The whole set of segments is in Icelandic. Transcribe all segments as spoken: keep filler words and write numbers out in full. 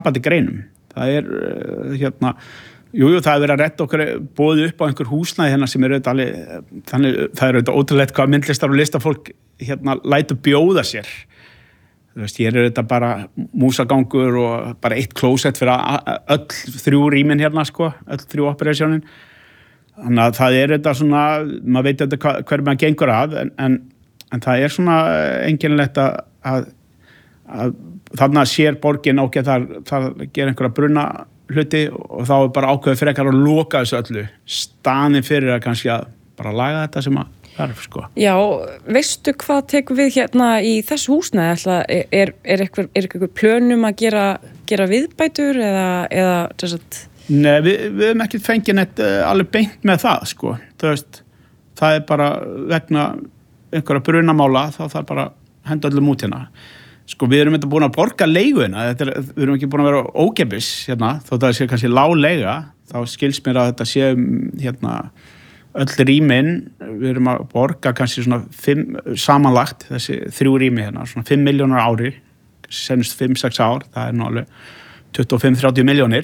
skapandi greinum. Það er, hérna, jú, jú, það er verið að redda okkur boðið upp á einhver húsnæði hérna sem er auðvitað alveg, þannig, það er auðvitað ótrúlegt hvað myndlistar og listafólk hérna lætur bjóða sér. Þú veist, hér er þetta bara músagangur og bara eitt klósett fyrir öll þrjú rýmin hérna, sko, öll þrjú operasjónin. Þannig að það er þetta svona, maður veit þetta hver maður gengur að, en, en, en það er svona einkennilegt að, að, að þarna sér borgin ok, þar, þar gera einhverja brunna hluti og þá er bara ákveðið frekar að loka þessu öllu, staðinn fyrir að kannski að bara laga þetta sem að þarf, sko. Já, veistu hvað tekur við hérna í þessu húsnæði? Ætla, er, er eitthvað, er eitthvað plönum að gera, gera viðbætur eða, eða þess að... Nei, við, við hefum ekki fengið neitt uh, alveg beint með það, sko. Þú veist, það er bara vegna einhverja brunamála, þá þarf bara að henda öllum út hérna. Sko, við erum þetta búin að borga leiguna, þetta er, við erum ekki búin að vera ókeypis, hérna, þó það sé kannski lág leiga, þá skils mér að þetta sé, hérna, öll rýmin, við erum að borga kannski svona fimm, samanlagt, þessi þrjú rými hérna, svona fimm milljónur ári, senst fimm, sex ár, það er nú alveg tuttugu og fimm til þrjátíu milljónir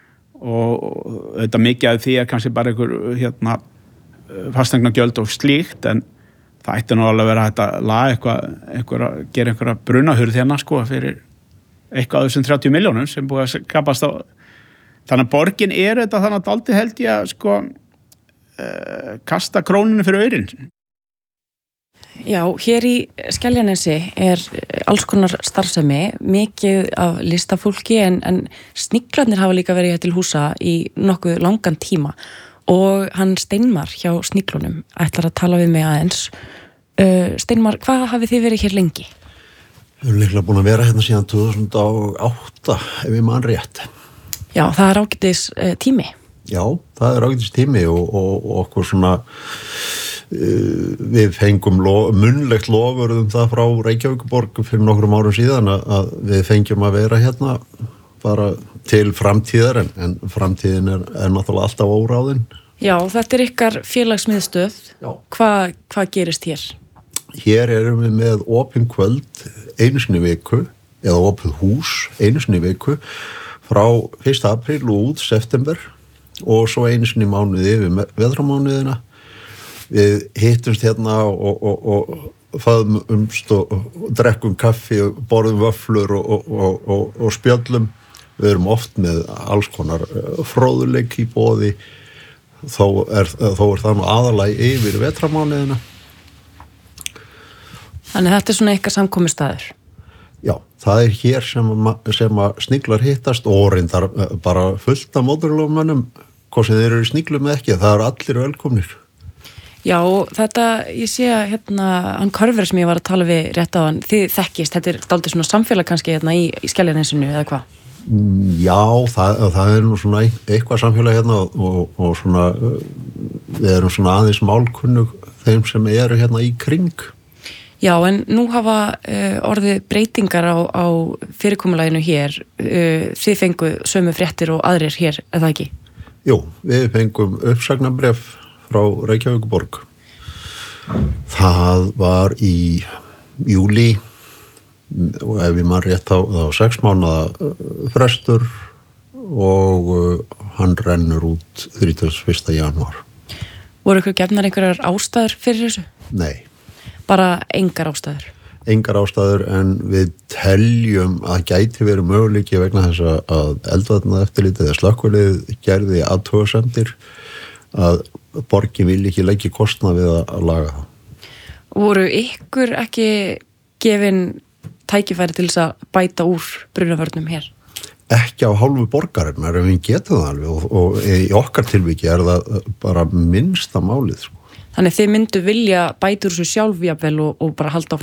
og þetta mikið af því er kannski bara einhver hérna, fasteignagjöld og slíkt, en það ætti nú alveg að vera þetta laga eitthvað, eitthvað að gera einhverja brunahurð hérna, sko, fyrir eitthvað af þessum þrjátíu milljónum sem búið að skapast á, þannig að borgin er þetta þannig að dálítið held ég að, sko, Uh, kasta króninu fyrir aurinn. Já, hér í Skeljanesi er alls konar starfsemi, mikið af listafólki en, en sniglarnir hafa líka verið til húsa í nokkuð langan tíma og hann Steinmar hjá sniglunum ætlar að tala við mig aðeins. Uh, Steinmar, hvað hafið þið verið hér lengi? Við erum líklega búin að vera hérna síðan tvö þúsund og átta ef ég man rétt. Já, það er ágætis uh, tími. Já, það er ágætis tími og, og, og okkur svona uh, við fengum lo, munnlegt lofur um það frá Reykjavíkurborg fyrir nokkrum árum síðan að, að við fengjum að vera hérna bara til framtíðar en, en framtíðin er, er náttúrulega alltaf óráðin. Já, þetta er ykkar félagsmiðstöð. Hvað hva gerist hér? Hér erum við með opin kvöld einu sinni í viku eða opið hús einu sinni í viku frá fyrsta apríl og út september og svo einu sinni mánuði yfir veðramánuðina. Við hittumst hérna og, og, og faðumst og, og drekkum kaffi og borðum vöfflur og, og, og, og spjöllum. Við erum oft með alls konar fróðuleik í boði, þó er, þó er það nú aðalagi yfir vetramánuðina. Þannig þetta er svona eitthvað samkomustaður? Já, það er hér sem, sem að sniglar hittast og reyndar bara fullt af mótorlófmönnum, hvað sem þeir eru í sniglum eða ekki, það eru allir velkomnir. Já, þetta, ég sé að hérna, hann Körver sem ég var að tala við rétt á hann, þið þekkist, þetta er dálítið svona samfélag kannski hérna í, í Skeljanesinu eða hvað? Já, það, það er nú svona eitthvað samfélag hérna og, og, og svona, við erum svona aðeins málkunnug þeim sem eru hérna í kring. Já, en nú hafa uh, orðið breytingar á, á fyrirkomulaginu hér, uh, þið fengu sömu fréttir og aðrir hér, eða ekki? Jú, við fengum uppsagnarbréf frá Reykjavíkurborg. Það var í júlí og ef ég man rétt á, þá sex mánaða frestur og hann rennur út þrítugasta og fyrsta janúar. Voru ykkur gefnar einhverjar ástæður fyrir þessu? Nei. Bara engar ástæður? Engar ástæður en við teljum að gæti verið möguleiki vegna þess að eldvarnaeftirlitið eða slökkvilið gerði athugasemdir að borgin vil ekki leggja kostnað við að laga það. Voru ykkur ekki gefin tækifæri til þess að bæta úr brunavörnum hér? Ekki á hálfu borgarinnar en við getum það alveg og, og í okkar tilviki er það bara minnsta málið. Þannig þið myndu vilja bæta úr þessu sjálf jafnvel og, og bara halda á